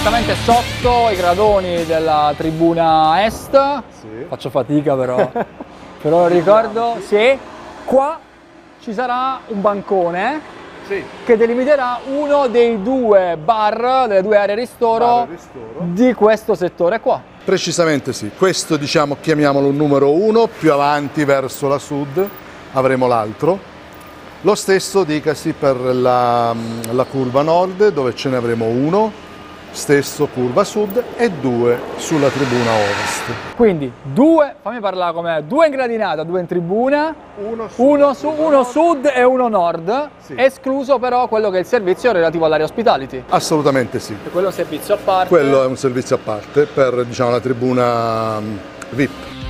esattamente sotto i gradoni della tribuna est. Sì. Faccio fatica però, però ricordo, sì, qua ci sarà un bancone Sì. che delimiterà uno dei due bar, delle due aree ristoro, Bar e ristoro. di questo settore qua. Precisamente sì, questo diciamo chiamiamolo un numero 1, più avanti verso la sud avremo l'altro. Lo stesso dicasi per la curva nord, dove ce ne avremo uno, stesso curva sud, e 2 sulla tribuna ovest. Quindi due, fammi parlare come due in gradinata, due in tribuna, Uno uno sud e uno nord, Sì. escluso però quello che è il servizio relativo all'area hospitality. Assolutamente sì. Quello è un servizio a parte. Quello è un servizio a parte per, diciamo, la tribuna VIP.